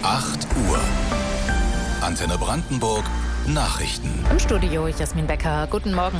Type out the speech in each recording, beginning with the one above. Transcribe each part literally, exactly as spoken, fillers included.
acht Uhr. Antenne Brandenburg Nachrichten. Im Studio Jasmin Becker. Guten Morgen.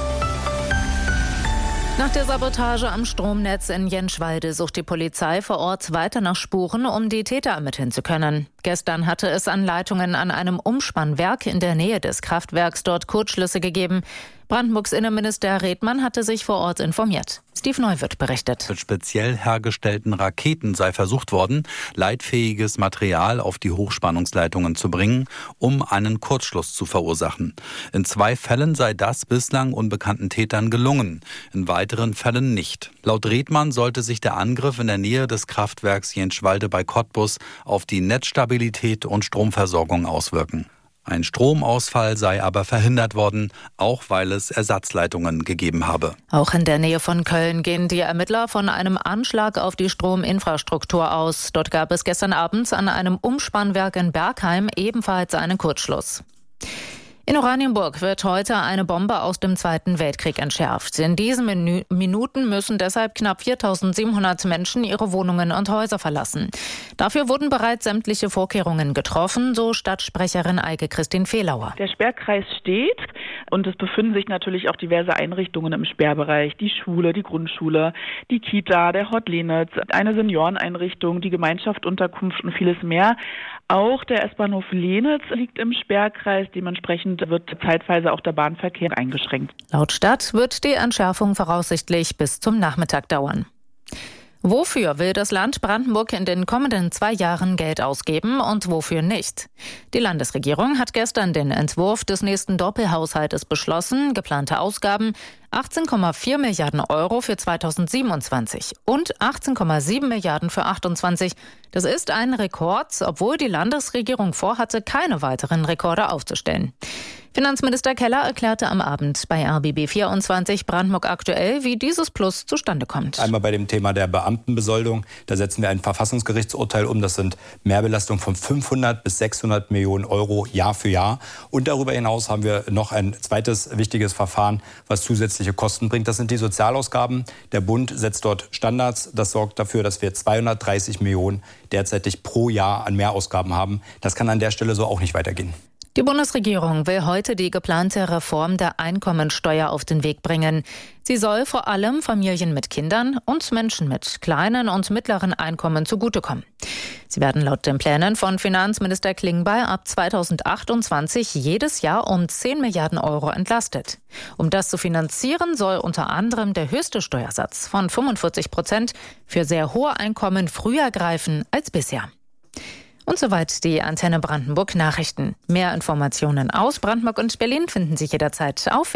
Nach der Sabotage am Stromnetz in Jenschwalde sucht die Polizei vor Ort weiter nach Spuren, um die Täter ermitteln zu können. Gestern hatte es an Leitungen an einem Umspannwerk in der Nähe des Kraftwerks dort Kurzschlüsse gegeben. Brandenburgs Innenminister Redmann hatte sich vor Ort informiert. Steve Neuwirth berichtet. Mit speziell hergestellten Raketen sei versucht worden, leitfähiges Material auf die Hochspannungsleitungen zu bringen, um einen Kurzschluss zu verursachen. In zwei Fällen sei das bislang unbekannten Tätern gelungen, in weiteren Fällen nicht. Laut Redmann sollte sich der Angriff in der Nähe des Kraftwerks Jenschwalde bei Cottbus auf die Netzstabilität und Stromversorgung auswirken. Ein Stromausfall sei aber verhindert worden, auch weil es Ersatzleitungen gegeben habe. Auch in der Nähe von Köln gehen die Ermittler von einem Anschlag auf die Strominfrastruktur aus. Dort gab es gestern Abend an einem Umspannwerk in Bergheim ebenfalls einen Kurzschluss. In Oranienburg wird heute eine Bombe aus dem Zweiten Weltkrieg entschärft. In diesen Minu- Minuten müssen deshalb knapp viertausendsiebenhundert Menschen ihre Wohnungen und Häuser verlassen. Dafür wurden bereits sämtliche Vorkehrungen getroffen, so Stadtsprecherin Eike-Christin Fehlauer. Der Sperrkreis steht und es befinden sich natürlich auch diverse Einrichtungen im Sperrbereich. Die Schule, die Grundschule, die Kita, der Hort Lenitz, eine Senioreneinrichtung, die Gemeinschaftsunterkunft und vieles mehr. Auch der S-Bahnhof Lenitz liegt im Sperrkreis. Dementsprechend wird zeitweise auch der Bahnverkehr eingeschränkt. Laut Stadt wird die Entschärfung voraussichtlich bis zum Nachmittag dauern. Wofür will das Land Brandenburg in den kommenden zwei Jahren Geld ausgeben und wofür nicht? Die Landesregierung hat gestern den Entwurf des nächsten Doppelhaushaltes beschlossen. Geplante Ausgaben achtzehn Komma vier Milliarden Euro für zweitausendsiebenundzwanzig und achtzehn Komma sieben Milliarden für achtundzwanzig. Das ist ein Rekord, obwohl die Landesregierung vorhatte, keine weiteren Rekorde aufzustellen. Finanzminister Keller erklärte am Abend bei R B B vierundzwanzig Brandenburg aktuell, wie dieses Plus zustande kommt. Einmal bei dem Thema der Beamtenbesoldung. Da setzen wir ein Verfassungsgerichtsurteil um. Das sind Mehrbelastungen von fünfhundert bis sechshundert Millionen Euro Jahr für Jahr. Und darüber hinaus haben wir noch ein zweites wichtiges Verfahren, was zusätzliche Kosten bringt. Das sind die Sozialausgaben. Der Bund setzt dort Standards. Das sorgt dafür, dass wir zweihundertdreißig Millionen derzeitig pro Jahr an Mehrausgaben haben. Das kann an der Stelle so auch nicht weitergehen. Die Bundesregierung will heute die geplante Reform der Einkommensteuer auf den Weg bringen. Sie soll vor allem Familien mit Kindern und Menschen mit kleinen und mittleren Einkommen zugutekommen. Sie werden laut den Plänen von Finanzminister Klingbeil ab zweitausendachtundzwanzig jedes Jahr um zehn Milliarden Euro entlastet. Um das zu finanzieren, soll unter anderem der höchste Steuersatz von fünfundvierzig Prozent für sehr hohe Einkommen früher greifen als bisher. Und soweit die Antenne Brandenburg Nachrichten. Mehr Informationen aus Brandenburg und Berlin finden Sie jederzeit auf